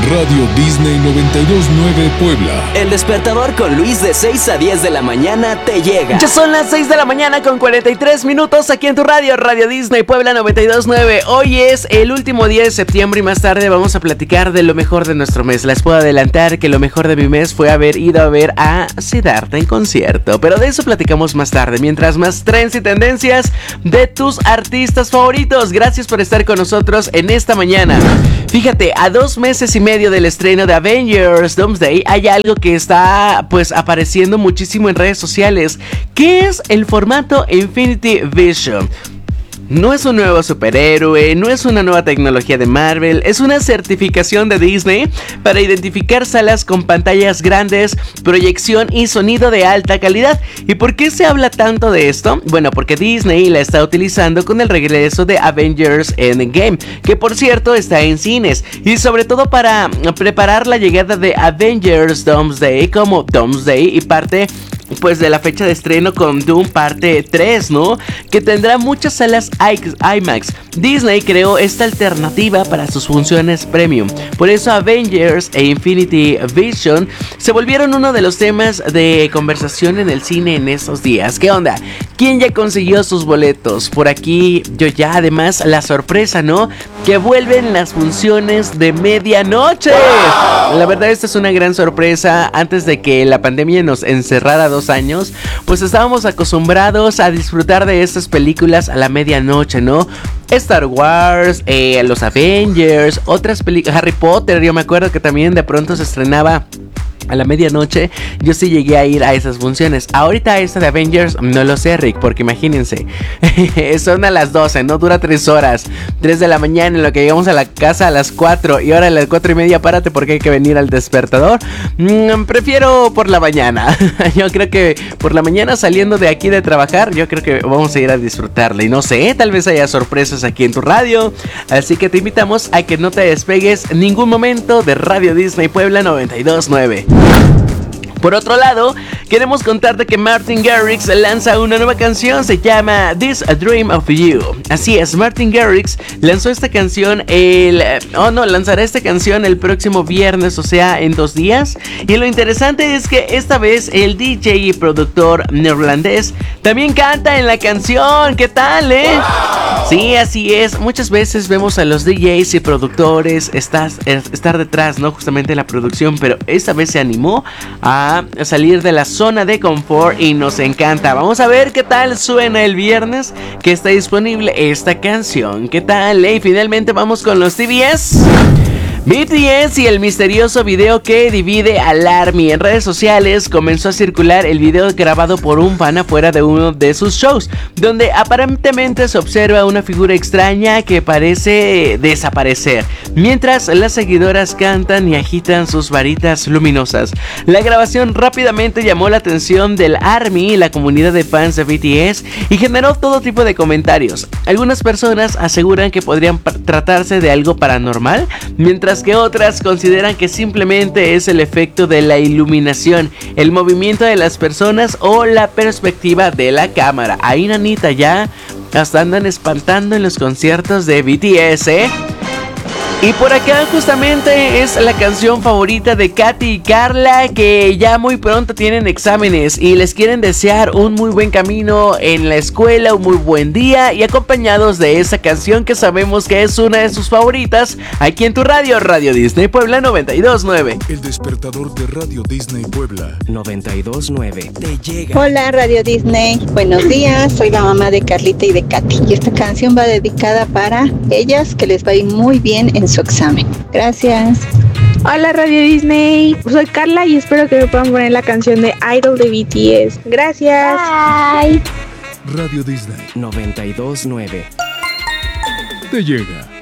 Radio Disney 92.9 Puebla. El despertador con Luis de 6 a 10 de la mañana te llega. Ya son las 6 de la mañana con 43 minutos aquí en tu radio, Radio Disney Puebla 92.9. Hoy es el último día de septiembre y más tarde vamos a platicar de lo mejor de nuestro mes. Les puedo adelantar que lo mejor de mi mes fue haber ido a ver a Siddhartha en concierto, pero de eso platicamos más tarde. Mientras, más trends y tendencias de tus artistas favoritos. Gracias por estar con nosotros en esta mañana. Fíjate, a 2 meses y medio del estreno de Avengers Doomsday hay algo que está pues apareciendo muchísimo en redes sociales, que es el formato Infinity Vision. No es un nuevo superhéroe, no es una nueva tecnología de Marvel, es una certificación de Disney para identificar salas con pantallas grandes, proyección y sonido de alta calidad. ¿Y por qué se habla tanto de esto? Bueno, porque Disney la está utilizando con el regreso de Avengers Endgame, que por cierto está en cines, y sobre todo para preparar la llegada de Avengers Doomsday como Doomsday y parte pues de la fecha de estreno con Doom parte 3, ¿no? Que tendrá muchas salas IMAX. Disney creó esta alternativa para sus funciones premium. Por eso Avengers e Infinity Vision se volvieron uno de los temas de conversación en el cine en estos días. ¿Qué onda? ¿Quién ya consiguió sus boletos? Por aquí yo ya, además la sorpresa, ¿no? Que vuelven las funciones de medianoche. La verdad esta es una gran sorpresa. Antes de que la pandemia nos encerrara 2 años, pues estábamos acostumbrados a disfrutar de estas películas a la medianoche, ¿no? Star Wars, los Avengers, otras películas, Harry Potter, yo me acuerdo que también de pronto se estrenaba a la medianoche. Yo sí llegué a ir a esas funciones. Ahorita esta de Avengers no lo sé, Rick, porque imagínense, son a las 12, no dura 3 horas, 3 de la mañana en lo que llegamos a la casa a las 4 y ahora a las 4:30 párate porque hay que venir al despertador. Prefiero por la mañana. Yo creo que por la mañana saliendo de aquí de trabajar, yo creo que vamos a ir a disfrutarla y no sé, tal vez haya sorpresas aquí en tu radio, así que te invitamos a que no te despegues ningún momento de Radio Disney Puebla 92.9. Por otro lado, queremos contarte que Martin Garrix lanza una nueva canción, se llama This a Dream of You. Así es, Martin Garrix lanzó esta canción lanzará esta canción el próximo viernes, o sea, en 2 días. Y lo interesante es que esta vez el DJ y productor neerlandés también canta en la canción. ¿Qué tal, Sí, así es. Muchas veces vemos a los DJs y productores estar detrás, ¿no? Justamente en la producción, pero esta vez se animó a salir de la zona de confort y nos encanta. Vamos a ver qué tal suena el viernes que está disponible esta canción. ¿Qué tal? Y finalmente vamos con los TBS. BTS y el misterioso video que divide al ARMY. En redes sociales comenzó a circular el video grabado por un fan afuera de uno de sus shows, donde aparentemente se observa una figura extraña que parece desaparecer, mientras las seguidoras cantan y agitan sus varitas luminosas. La grabación rápidamente llamó la atención del ARMY y la comunidad de fans de BTS y generó todo tipo de comentarios. Algunas personas aseguran que podrían tratarse de algo paranormal, mientras que otras consideran que simplemente es el efecto de la iluminación, el movimiento de las personas o la perspectiva de la cámara. Ahí, nanita, ya hasta andan espantando en los conciertos de BTS, Y por acá justamente es la canción favorita de Katy y Carla, que ya muy pronto tienen exámenes y les quieren desear un muy buen camino en la escuela, un muy buen día, y acompañados de esa canción que sabemos que es una de sus favoritas, aquí en tu radio, Radio Disney Puebla 92.9. El despertador de Radio Disney Puebla 92.9 te llega. Hola Radio Disney, buenos días, soy la mamá de Carlita y de Katy y esta canción va dedicada para ellas, que les va a ir muy bien en su examen. Gracias. Hola Radio Disney, soy Carla y espero que me puedan poner la canción de Idol de BTS. Gracias. Bye. Radio Disney 92.9 te llega.